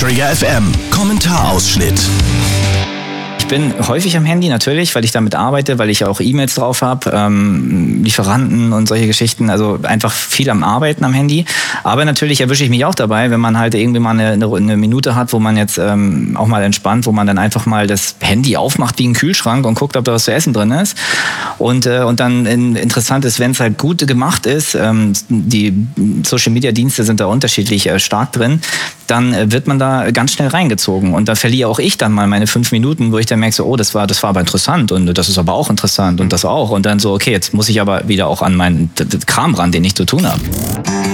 Trigger FM Kommentarausschnitt. Ich bin häufig am Handy natürlich, weil ich damit arbeite, weil ich auch E-Mails drauf habe, Lieferanten und solche Geschichten, also einfach viel am Arbeiten am Handy. Aber natürlich erwische ich mich auch dabei, wenn man halt irgendwie mal eine Minute hat, wo man jetzt auch mal entspannt, wo man dann einfach mal das Handy aufmacht wie ein Kühlschrank und guckt, ob da was zu essen drin ist. Und dann interessant ist, wenn es halt gut gemacht ist, die Social-Media-Dienste sind da unterschiedlich stark drin, dann wird man da ganz schnell reingezogen. Und da verliere auch ich dann mal meine 5 Minuten, wo ich dann merke, so, oh, das war aber interessant und das ist aber auch interessant und das auch. Und dann so, okay, jetzt muss ich aber wieder auch an meinen Kram ran, den ich zu tun habe.